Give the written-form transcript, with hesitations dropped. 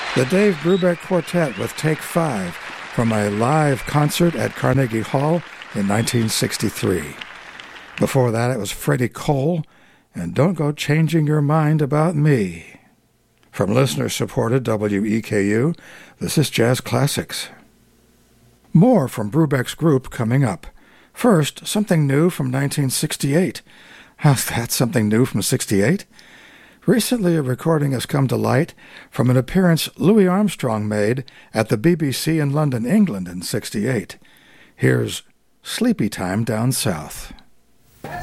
The Dave Brubeck Quartet with Take 5 from a live concert at Carnegie Hall in 1963. Before that, it was Freddie Cole and Don't Go Changing Your Mind About Me. From listener-supported WEKU, this is Jazz Classics. More from Brubeck's group coming up. First, something new from 1968. How's that, something new from 68? Recently, a recording has come to light from an appearance Louis Armstrong made at the BBC in London, England in '68. Here's Sleepy Time Down South.